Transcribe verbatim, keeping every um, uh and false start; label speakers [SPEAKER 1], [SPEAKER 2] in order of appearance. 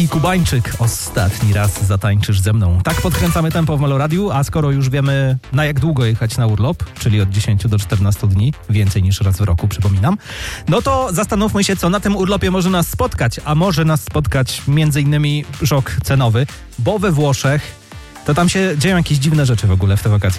[SPEAKER 1] i Kubańczyk. Ostatni raz zatańczysz ze mną. Tak podkręcamy tempo w Meloradiu, a skoro już wiemy, na jak długo jechać na urlop, czyli od dziesięciu do czternastu dni, więcej niż raz w roku, przypominam, no to zastanówmy się, co na tym urlopie może nas spotkać. A może nas spotkać między innymi szok cenowy, bo we Włoszech to tam się dzieją jakieś dziwne rzeczy w ogóle w te wakacje.